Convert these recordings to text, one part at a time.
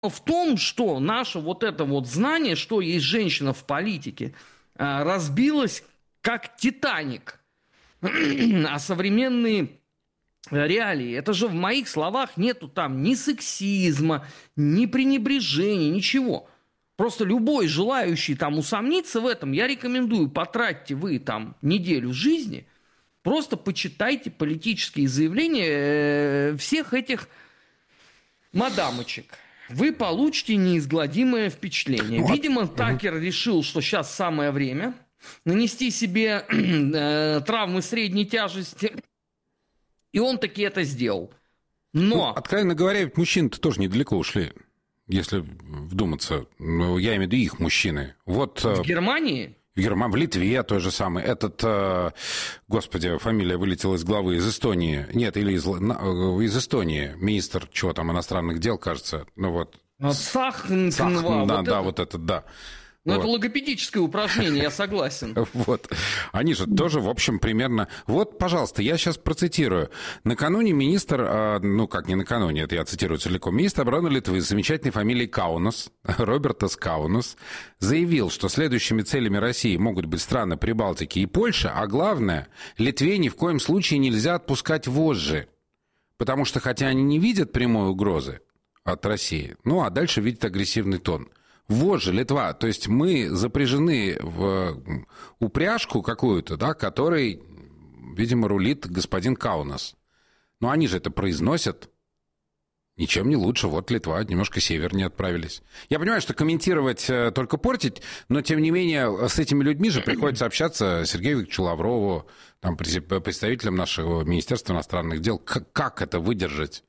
в том, что наше вот это вот знание, что есть женщина в политике, разбилось как «Титаник». А современные реалии, это же в моих словах нету там ни сексизма, ни пренебрежения, ничего. Просто любой желающий там усомниться в этом, я рекомендую, потратьте вы там неделю жизни, просто почитайте политические заявления всех этих мадамочек. Вы получите неизгладимое впечатление. Видимо, Такер решил, что сейчас самое время нанести себе травмы средней тяжести, и он таки это сделал. Но... откровенно говоря, ведь мужчины-то тоже недалеко ушли, если вдуматься. Ну, я имею в виду их мужчины. Вот, в Германии? В Литве той же самый. Господи, фамилия вылетела из головы, из Эстонии. Нет, или из Эстонии. Министр, чего там, иностранных дел, кажется. Ну вот. Сахнва. Да. Ну, это логопедическое упражнение, я согласен. Вот. Они же тоже, в общем, примерно... Вот, пожалуйста, я сейчас процитирую. Накануне министр, не накануне, это я цитирую целиком, министр обороны Литвы с замечательной фамилией Каунас, Робертас Каунас, заявил, что следующими целями России могут быть страны Прибалтики и Польша, а главное, Литве ни в коем случае нельзя отпускать вожжи, потому что, хотя они не видят прямой угрозы от России, а дальше видят агрессивный тон. Вот же Литва, то есть мы запряжены в упряжку какую-то, да, которой, видимо, рулит господин Каунас. Но они же это произносят ничем не лучше. Вот Литва немножко севернее отправились. Я понимаю, что комментировать только портить, но, тем не менее, с этими людьми же приходится общаться Сергею Викторовичу Лаврову, там, представителям нашего Министерства иностранных дел. Как это выдержать?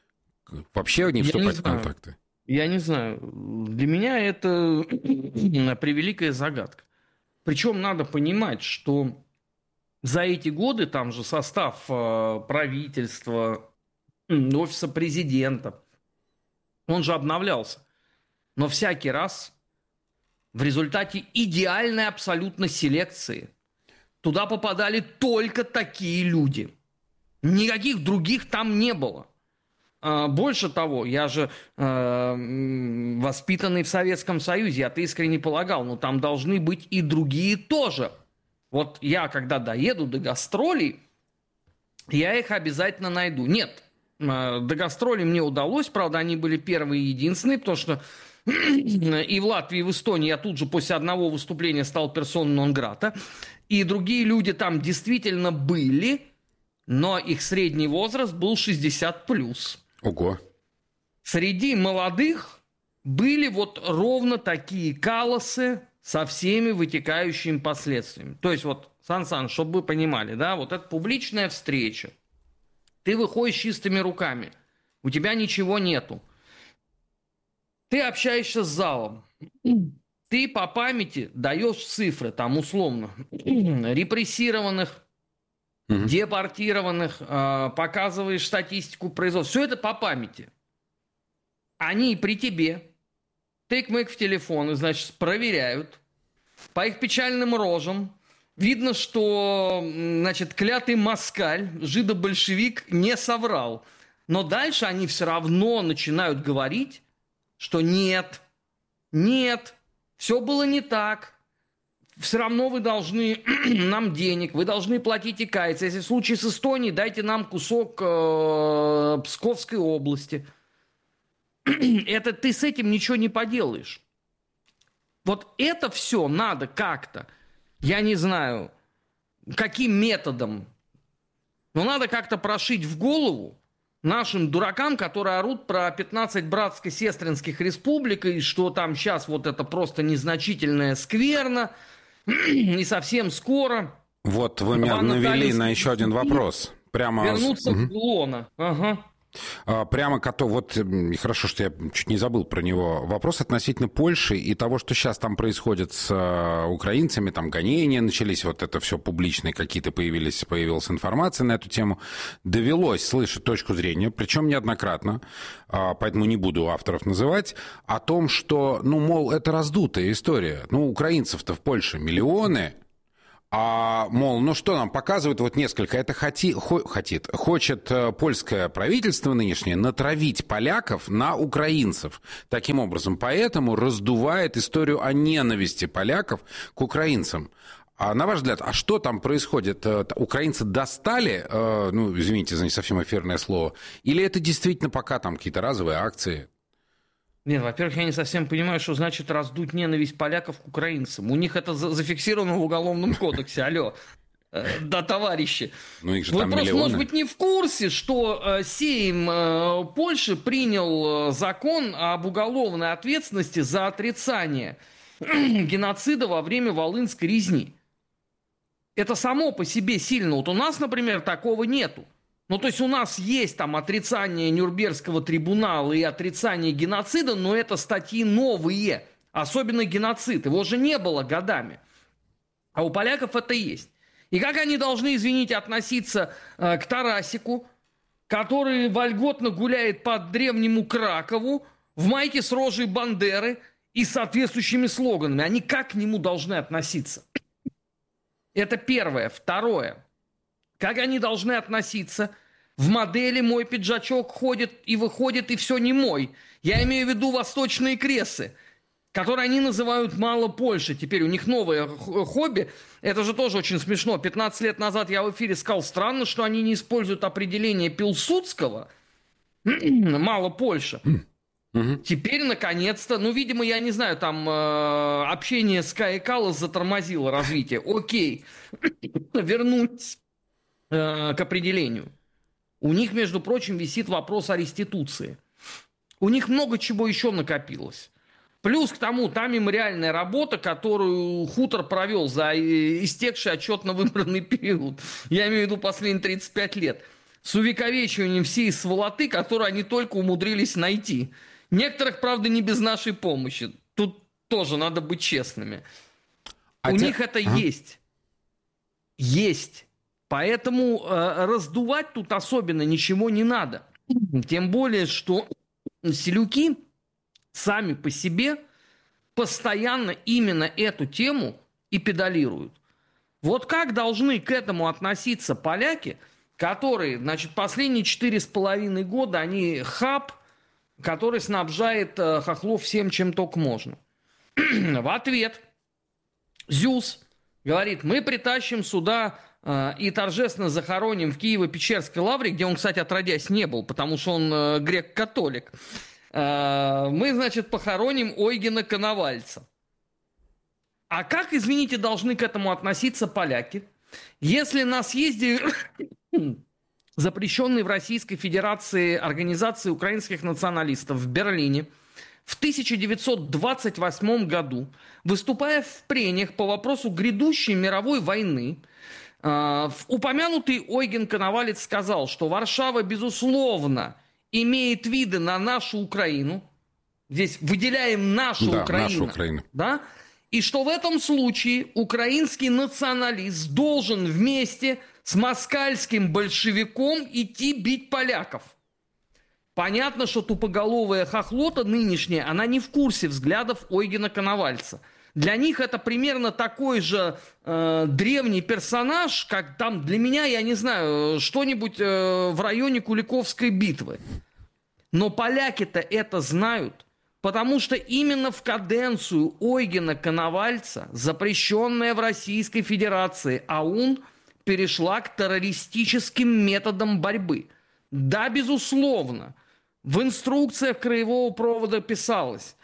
Вообще не вступать в контакты? Я не знаю. Для меня это превеликая загадка. Причем надо понимать, что за эти годы там же состав правительства, офиса президента, он же обновлялся. Но всякий раз в результате идеальной абсолютно селекции туда попадали только такие люди. Никаких других там не было. Больше того, я же воспитанный в Советском Союзе, я-то искренне полагал, там должны быть и другие тоже. Вот я, когда доеду до гастролей, я их обязательно найду. Нет, до гастролей мне удалось, правда, они были первые и единственные, потому что и в Латвии, и в Эстонии я тут же после одного выступления стал персоной нон-грата, и другие люди там действительно были, но их средний возраст был 60+. Ого. Среди молодых были вот ровно такие калосы со всеми вытекающими последствиями. То есть вот, Сан Саныч, чтобы вы понимали, да, вот это публичная встреча. Ты выходишь с чистыми руками, у тебя ничего нету. Ты общаешься с залом. Ты по памяти даешь цифры, там условно, репрессированных, депортированных, показываешь статистику производства. Все это по памяти. Они при тебе тык-мык в телефон, и, значит, проверяют. По их печальным рожам видно, что, значит, клятый москаль, жидобольшевик не соврал. Но дальше они все равно начинают говорить, что нет, все было не так. Все равно вы должны нам денег, вы должны платить и каяться. Если в случае с Эстонией, дайте нам кусок Псковской области. Это ты с этим ничего не поделаешь. Вот это все надо как-то, я не знаю, каким методом, но надо как-то прошить в голову нашим дуракам, которые орут про 15 братско-сестринских республик, и что там сейчас вот это просто незначительная скверна, и совсем скоро... Вот вы меня навели на еще один вопрос. Вернуться в лоно. Ага. Прямо вот хорошо, что я чуть не забыл про него. Вопрос относительно Польши и того, что сейчас там происходит с украинцами, там гонения начались, вот это все публичные какие-то появилась информация на эту тему. Довелось слышать точку зрения, причем неоднократно, поэтому не буду авторов называть, о том, что, мол, это раздутая история. Украинцев-то в Польше миллионы, Мол, ну что нам показывают, вот несколько, это хочет польское правительство нынешнее натравить поляков на украинцев. Таким образом, поэтому раздувает историю о ненависти поляков к украинцам. А на ваш взгляд, что там происходит? Украинцы достали, ну, извините за не совсем эфирное слово, или это действительно пока там какие-то разовые акции? Нет, во-первых, я не совсем понимаю, что значит раздуть ненависть поляков к украинцам. У них это зафиксировано в Уголовном кодексе, алло. Да, товарищи. Ну, их же Вы там просто, миллионы. может быть, не в курсе, что Сейм Польши принял закон об уголовной ответственности за отрицание геноцида во время Волынской резни. Это само по себе сильно. Вот у нас, например, такого нету. Ну, то есть у нас есть там отрицание Нюрнбергского трибунала и отрицание геноцида, но это статьи новые, особенно геноцид. Его же не было годами. А у поляков это есть. И как они должны, извините, относиться к Тарасику, который вольготно гуляет по древнему Кракову в майке с рожей Бандеры и соответствующими слоганами? Они как к нему должны относиться? Это первое. Второе. Как они должны относиться? В модели «Мой пиджачок ходит и выходит, и все не мой». Я имею в виду восточные кресы, которые они называют «Мало Польши». Теперь у них новое хобби. Это же тоже очень смешно. 15 лет назад я в эфире сказал, странно, что они не используют определение Пилсудского «Мало Польши». Теперь, наконец-то, ну, видимо, я не знаю, там общение с Каей Каллас затормозило развитие. Окей, вернуть к определению. У них, между прочим, висит вопрос о реституции. У них много чего еще накопилось. Плюс к тому, та мемориальная работа, которую Хутор провел за истекший отчетно выбранный период, я имею в виду последние 35 лет, с увековечиванием всей сволоты, которую они только умудрились найти. Некоторых, правда, не без нашей помощи. Тут тоже надо быть честными. У них это есть. Есть. Поэтому раздувать тут особенно ничего не надо. Тем более, что селюки сами по себе постоянно именно эту тему и педалируют. Вот как должны к этому относиться поляки, которые, значит, последние 4,5 года, они хаб, который снабжает хохлов всем, чем только можно. В ответ ЗЮС говорит, мы притащим сюда и торжественно захороним в Киево-Печерской лавре, где он, кстати, отродясь не был, потому что он грек-католик. Мы, значит, похороним Ойгена Коновальца. А как, извините, должны к этому относиться поляки, если на съезде запрещенной в Российской Федерации организации украинских националистов в Берлине в 1928 году, выступая в прениях по вопросу грядущей мировой войны, упомянутый Ойген Коновалец сказал, что Варшава, безусловно, имеет виды на нашу Украину. Здесь выделяем нашу Украину. Да? И что в этом случае украинский националист должен вместе с москальским большевиком идти бить поляков. Понятно, что тупоголовая хохлота нынешняя, она не в курсе взглядов Ойгена Коновальца. Для них это примерно такой же древний персонаж, как там для меня, я не знаю, что-нибудь в районе Куликовской битвы. Но поляки-то это знают, потому что именно в каденцию Ойгена Коновальца, запрещенная в Российской Федерации АУН, перешла к террористическим методам борьбы. Да, безусловно, в инструкциях краевого провода писалось: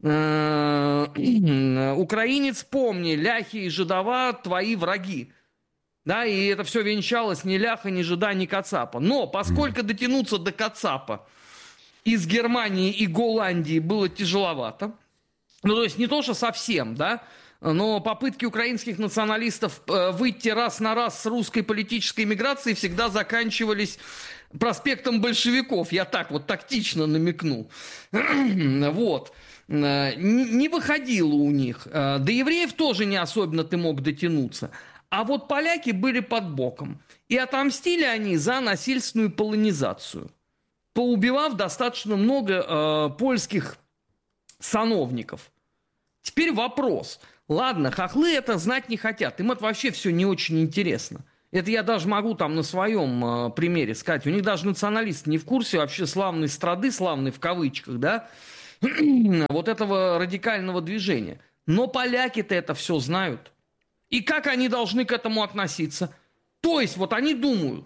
украинец, помни, ляхи и жидова твои враги. Да, и это все венчалось ни ляха, ни жида, ни кацапа. Но поскольку дотянуться до кацапа из Германии и Голландии было тяжеловато, ну то есть не то, что совсем, да, но попытки украинских националистов выйти раз на раз с русской политической миграцией всегда заканчивались проспектом большевиков. Я так вот тактично намекну. Вот. Не выходило у них. До евреев тоже не особенно ты мог дотянуться. А вот поляки были под боком. И отомстили они за насильственную полонизацию, поубивав достаточно много польских сановников. Теперь вопрос. Ладно, хохлы это знать не хотят. Им это вообще все не очень интересно. Это я даже могу там на своем примере сказать. У них даже националисты не в курсе вообще славной страды, славной в кавычках, да, вот этого радикального движения. Но поляки-то это все знают. И как они должны к этому относиться? То есть вот они думают,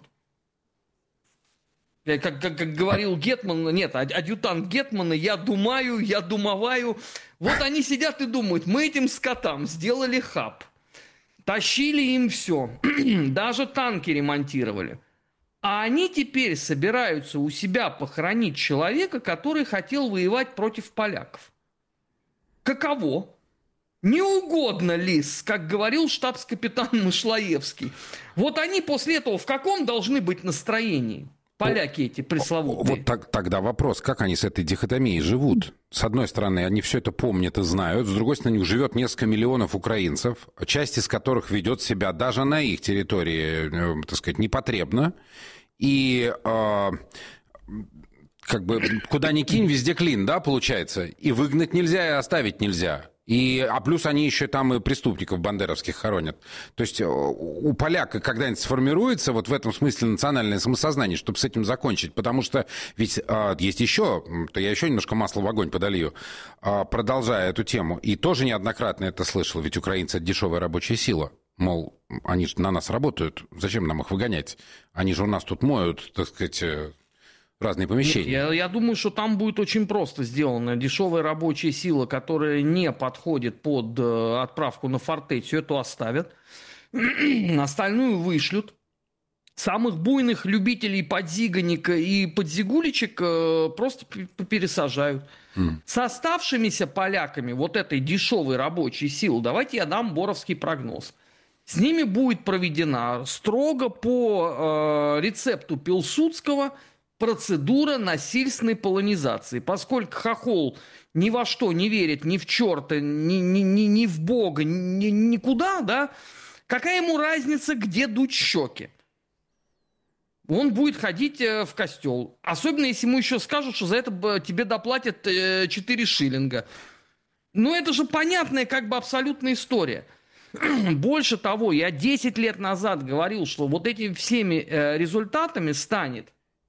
как говорил Гетман, нет, адъютант Гетмана, я думаю. Вот они сидят и думают, мы этим скотам сделали хаб. Тащили им все. Даже танки ремонтировали. А они теперь собираются у себя похоронить человека, который хотел воевать против поляков. Каково? Не угодно ли, как говорил штабс-капитан Мышлаевский. Вот они после этого в каком должны быть настроении? Поляки эти пресловутые. Вот тогда вопрос, как они с этой дихотомией живут? С одной стороны, они все это помнят и знают, с другой стороны, у них живет несколько миллионов украинцев, часть из которых ведет себя даже на их территории, так сказать, непотребно. И как бы куда ни кинь, везде клин, да, получается. И выгнать нельзя, и оставить нельзя. А плюс они еще там и преступников бандеровских хоронят. То есть у поляка когда-нибудь сформируется вот в этом смысле национальное самосознание, чтобы с этим закончить. Потому что ведь есть еще, то я еще немножко масла в огонь подолью, продолжая эту тему. И тоже неоднократно это слышал, ведь украинцы — это дешевая рабочая сила. Мол, они же на нас работают, зачем нам их выгонять? Они же у нас тут моют, так сказать, разные помещения. Я думаю, что там будет очень просто сделано. Дешевая рабочая сила, которая не подходит под отправку на фортецию, эту оставят. Остальную вышлют. Самых буйных любителей подзиганика и подзигулечек просто пересажают. С оставшимися поляками вот этой дешевой рабочей силы, давайте я дам боровский прогноз. С ними будет проведена строго по рецепту Пилсудского процедура насильственной полонизации. Поскольку хохол ни во что не верит, ни в черта, ни в Бога, никуда, да, какая ему разница, где дуть щеки? Он будет ходить в костел. Особенно, если ему еще скажут, что за это тебе доплатят 4 шиллинга. Ну, это же понятная как бы абсолютная история. Больше того, я 10 лет назад говорил, что вот этими всеми результатами станет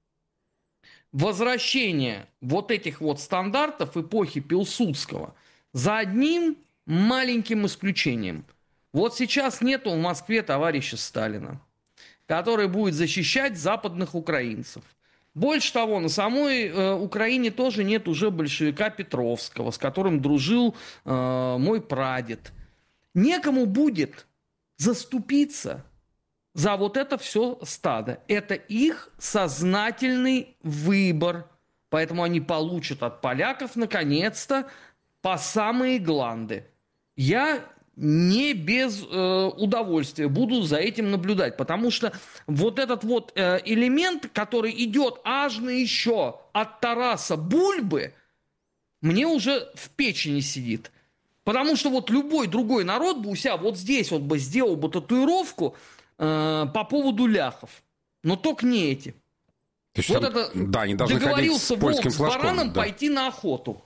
возвращение вот этих вот стандартов эпохи Пилсудского за одним маленьким исключением. Вот сейчас нету в Москве товарища Сталина, который будет защищать западных украинцев. Больше того, на самой Украине тоже нет уже большевика Петровского, с которым дружил мой прадед. Некому будет заступиться за вот это все стадо. Это их сознательный выбор. Поэтому они получат от поляков, наконец-то, по самые гланды. Я не без удовольствия буду за этим наблюдать. Потому что вот этот вот элемент, который идет аж на еще от Тараса Бульбы, мне уже в печени сидит. Потому что вот любой другой народ бы у себя вот здесь вот бы сделал бы татуировку по поводу ляхов. Но только не эти. Вот там, это да, они должны договорился волк с бараном пойти на охоту.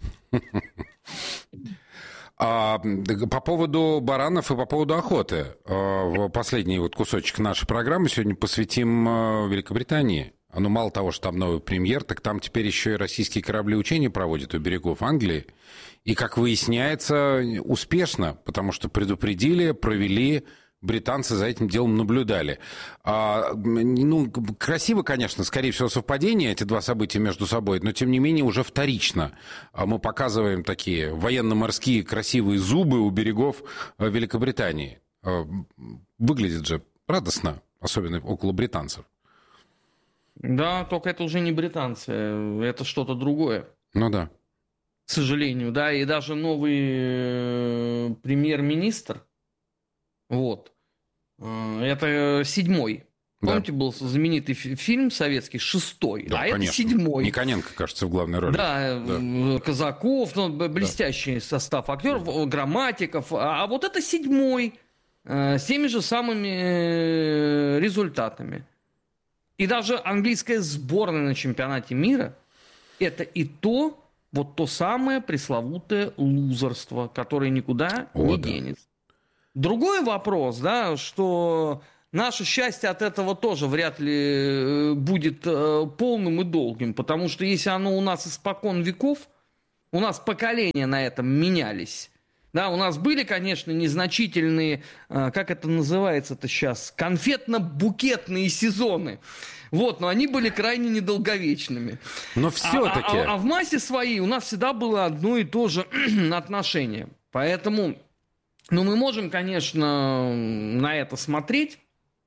По поводу баранов и по поводу охоты. Последний вот кусочек нашей программы сегодня посвятим Великобритании. Ну, мало того, что там новый премьер, так там теперь еще и российские корабли учения проводят у берегов Англии. И, как выясняется, успешно, потому что предупредили, провели, британцы за этим делом наблюдали. Ну, красиво, конечно, скорее всего, совпадение, эти два события между собой, но, тем не менее, уже вторично. Мы показываем такие военно-морские красивые зубы у берегов Великобритании. Выглядит же радостно, особенно около британцев. Да, только это уже не британцы, это что-то другое. Ну да. К сожалению, да, и даже новый премьер-министр, вот, это 7-й. Помните, был знаменитый фильм советский, 6-й, да, а конечно. Это 7-й. Никоненко, кажется, в главной роли. Да. Казаков, ну, блестящий состав актеров, Грамматиков, а вот это 7-й, с теми же самыми результатами. И даже английская сборная на чемпионате мира, это и то Вот то самое пресловутое лузерство, которое никуда не денется. Другой вопрос, да, что наше счастье от этого тоже вряд ли будет полным и долгим, потому что если оно у нас испокон веков, у нас поколения на этом менялись. Да, у нас были, конечно, незначительные, как это называется-то сейчас, конфетно-букетные сезоны. Вот, но они были крайне недолговечными. Но все-таки... А в массе своей у нас всегда было одно и то же отношение. Поэтому, ну, мы можем, конечно, на это смотреть.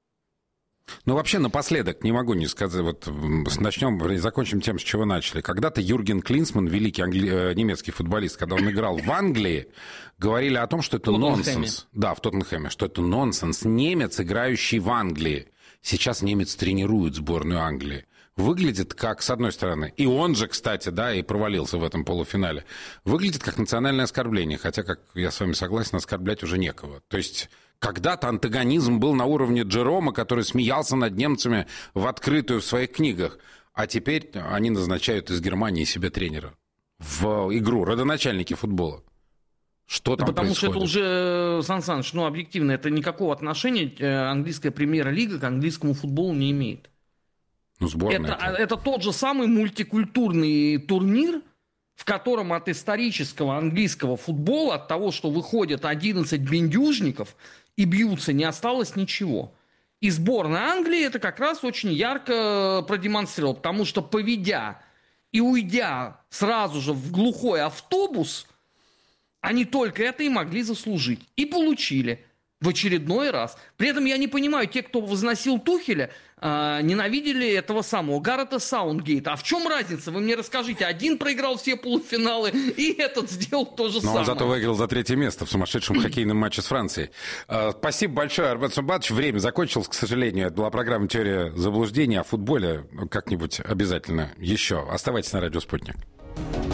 Ну, вообще, напоследок, не могу не сказать, вот закончим тем, с чего начали. Когда-то Юрген Клинсман, великий немецкий футболист, когда он играл в Англии, говорили о том, что это нонсенс. Да, в Тоттенхэме, что это нонсенс. Немец, играющий в Англии. Сейчас немец тренирует сборную Англии. Выглядит как, с одной стороны, и он же, кстати, да, и провалился в этом полуфинале, выглядит как национальное оскорбление, хотя, как я с вами согласен, оскорблять уже некого. То есть когда-то антагонизм был на уровне Джерома, который смеялся над немцами в открытую в своих книгах, а теперь они назначают из Германии себе тренера в игру, родоначальники футбола. Что там Потому происходит? что это уже, Сан Саныч, ну, объективно, это никакого отношения английская премьер-лига к английскому футболу не имеет. Ну, сборная. Это тот же самый мультикультурный турнир, в котором от исторического английского футбола, от того, что выходят 11 бендюжников и бьются, не осталось ничего. И сборная Англии это как раз очень ярко продемонстрировала, потому что, поведя и уйдя сразу же в глухой автобус, они только это и могли заслужить. И получили в очередной раз. При этом я не понимаю, те, кто возносил Тухеля, ненавидели этого самого Гаррета Саутгейта. А в чем разница? Вы мне расскажите. Один проиграл все полуфиналы, и этот сделал то же самое. Но он зато выиграл за 3-е место в сумасшедшем хоккейном матче с Францией. Спасибо большое, Армен Сумбатович. Время закончилось, к сожалению. Это была программа «Теория заблуждений». О футболе как-нибудь обязательно еще. Оставайтесь на радио «Спутник».